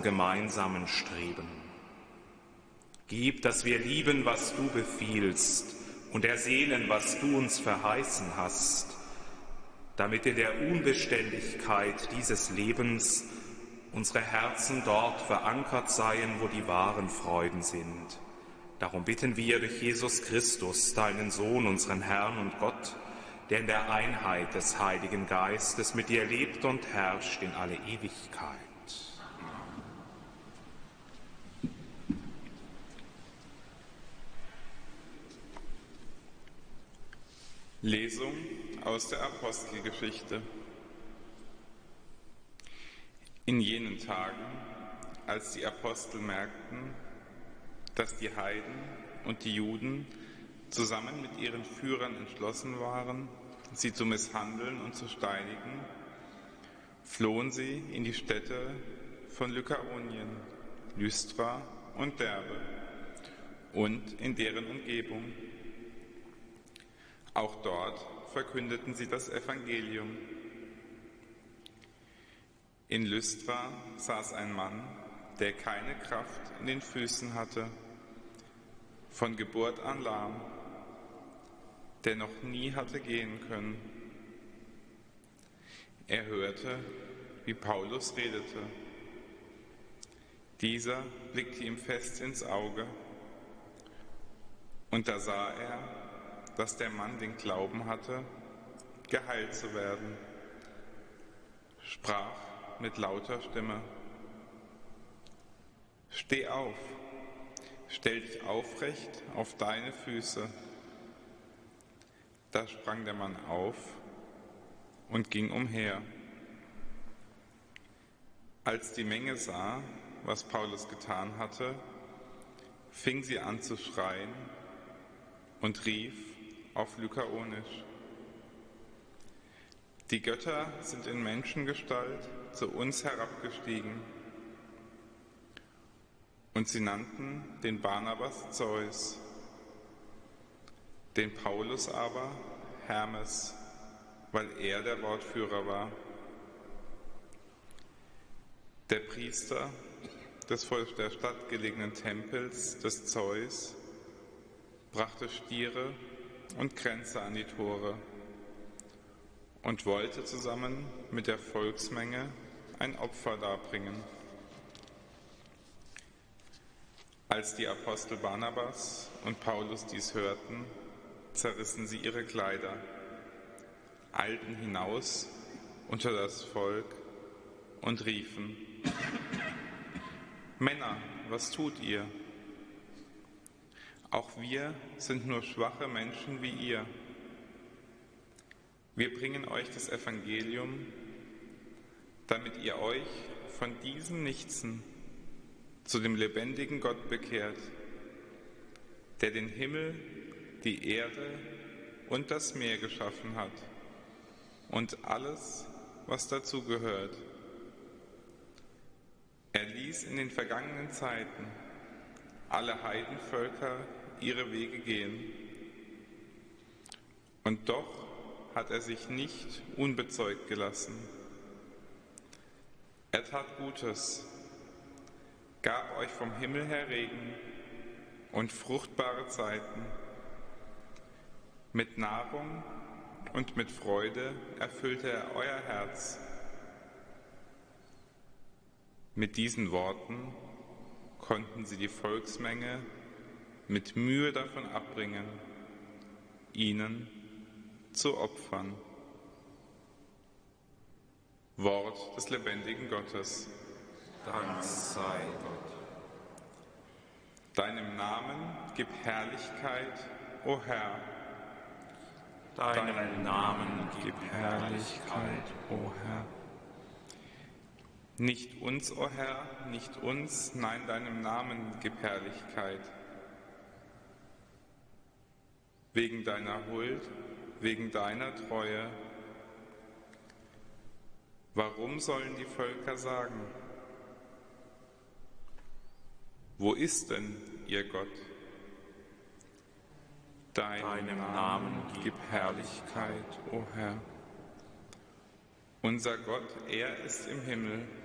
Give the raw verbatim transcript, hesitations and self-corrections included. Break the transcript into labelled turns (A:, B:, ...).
A: unserem gemeinsamen Streben. Gib, dass wir lieben, was du befiehlst, und ersehnen, was du uns verheißen hast, damit in der Unbeständigkeit dieses Lebens unsere Herzen dort verankert seien, wo die wahren Freuden sind. Darum bitten wir durch Jesus Christus, deinen Sohn, unseren Herrn und Gott, der in der Einheit des Heiligen Geistes mit dir lebt und herrscht in alle Ewigkeit.
B: Lesung aus der Apostelgeschichte. In jenen Tagen, als die Apostel merkten, dass die Heiden und die Juden zusammen mit ihren Führern entschlossen waren, sie zu misshandeln und zu steinigen, flohen sie in die Städte von Lykaonien, Lystra und Derbe und in deren Umgebung. Auch dort verkündeten sie das Evangelium. In Lystra saß ein Mann, der keine Kraft in den Füßen hatte, von Geburt an lahm, der noch nie hatte gehen können. Er hörte, wie Paulus redete. Dieser blickte ihm fest ins Auge, und da sah er, dass der Mann den Glauben hatte, geheilt zu werden, sprach mit lauter Stimme: Steh auf, stell dich aufrecht auf deine Füße. Da sprang der Mann auf und ging umher. Als die Menge sah, was Paulus getan hatte, fing sie an zu schreien und rief auf Lykaonisch: Die Götter sind in Menschengestalt zu uns herabgestiegen. Und sie nannten den Barnabas Zeus, den Paulus aber Hermes, weil er der Wortführer war. Der Priester des vor der Stadt gelegenen Tempels des Zeus brachte Stiere und Kränze an die Tore und wollte zusammen mit der Volksmenge ein Opfer darbringen. Als die Apostel Barnabas und Paulus dies hörten, zerrissen sie ihre Kleider, eilten hinaus unter das Volk und riefen: Männer, was tut ihr? Auch wir sind nur schwache Menschen wie ihr. Wir bringen euch das Evangelium, damit ihr euch von diesen Nichtsen zu dem lebendigen Gott bekehrt, der den Himmel, die Erde und das Meer geschaffen hat und alles, was dazu gehört. Er ließ in den vergangenen Zeiten alle Heidenvölker ihre Wege gehen. Und doch hat er sich nicht unbezeugt gelassen. Er tat Gutes, gab euch vom Himmel her Regen und fruchtbare Zeiten. Mit Nahrung und mit Freude erfüllte er euer Herz. Mit diesen Worten konnten sie die Volksmenge mit Mühe davon abbringen, ihnen zu opfern. Wort des lebendigen Gottes.
A: Dank sei Gott.
B: Deinem Namen gib Herrlichkeit, o Herr.
A: Deinem Namen gib Herrlichkeit, o Herr.
B: Nicht uns, o Herr, nicht uns, nein, deinem Namen gib Herrlichkeit. Wegen deiner Huld, wegen deiner Treue. Warum sollen die Völker sagen: Wo ist denn ihr Gott? Deinem, Deinem Namen gib Herrlichkeit, o Herr. Unser Gott, er ist im Himmel